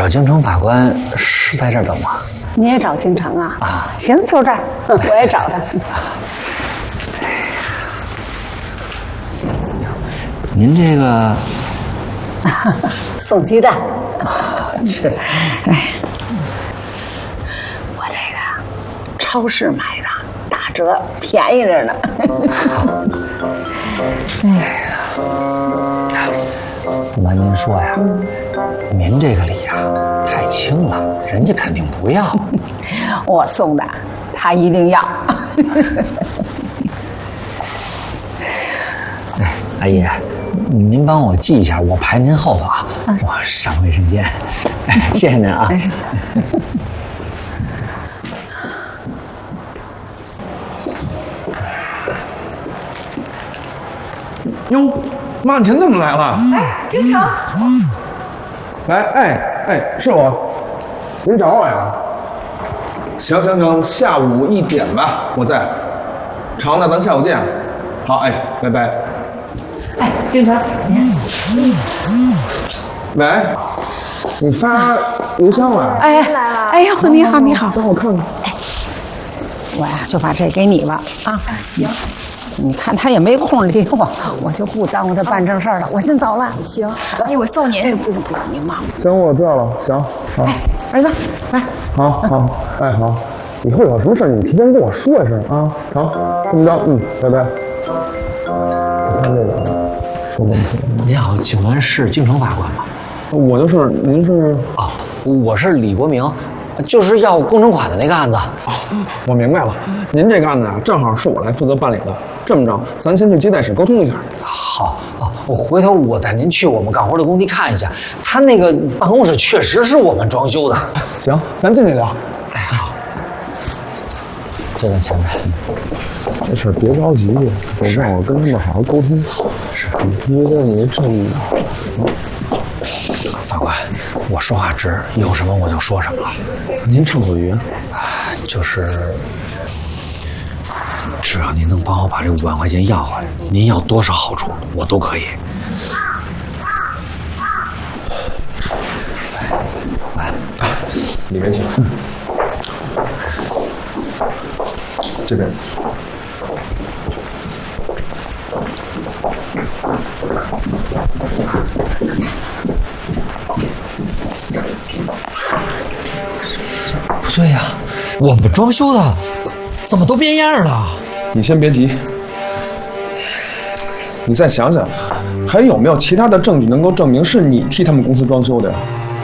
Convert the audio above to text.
找京城法官是在这儿等吗？ 你也找京城啊？ 啊， 行，就这儿，我也找他。 您这个送鸡蛋。 这， 哎，我这个呀，超市买的，打折，便宜着呢。哎呀， 瞒您说呀，您这个礼呀太轻了，人家肯定不要。 我送的，他一定要。 哎，阿姨，您帮我记一下，我排您后头啊。我上卫生间。哎，谢谢您啊。 哟，妈，你怎么来了？ 哎，京城。 来，哎，是我，您找我呀？行，下午1点吧，我在。好，那咱下午见。好，哎，拜拜。 哎，京城， 喂，你发邮箱了？ 哎，来了。哎呦，你好，你好， 等我看看。 哎，我呀就把这给你吧。啊，行。你看他也没空理我就不耽误他办正事儿了。我先走了。行。 哎，我送你。 哎，不行，您忙。 行，我知道了。行，好。 哎，儿子，来。 好，哎，好。以后有什么事你提前跟我说一声啊。好，这么着，拜拜。我看这个说问题。 您好，请问是京城法官吗？ 我就是，您是？ 哦，我是李国明，就是要工程款的那个案子。 哦，我明白了，您这个案子啊，正好是我来负责办理的。这么着，咱先去接待室沟通一下。 好，我回头我带您去我们干活的工地看一下，他那个办公室确实是我们装修的。 行，咱进去聊。 哎，好，就在前面。 这事儿别着急，得让我跟他们好好沟通。是，你觉得你这么…… 法官，我说话直，有什么我就说什么。 您畅所欲言。 就是，只要您能帮我把这5万块钱要回来，您要多少好处我都可以。来， 里面请。这边。 不对呀，我们装修的怎么都变样了？ 你先别急，你再想想，还有没有其他的证据能够证明是你替他们公司装修的呀？